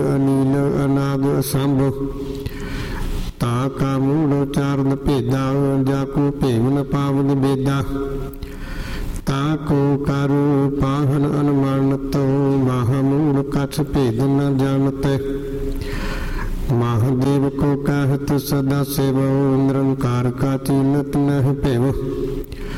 ਅਨੀਲ ਅਨਾਦ ਸੰਭ ਤਾ ਕਾ ਮੂੜ ਉਚਾਰਨ ਭੇਦਾ ਜਾ ਕੋ ਭੇਵ ਨ ਪਾਵਨ ਬੇਦਾ ਤਾ ਕੋ ਕਰ ਪਾਹਨ ਅਨੁਮਾਨਤ ਮਹਾ ਮੂੜ ਕਛ ਭੇਦ ਨ ਜਾਣਤ महादेव को कहत सदा सेव निरंकार का चिन्हत नह पेव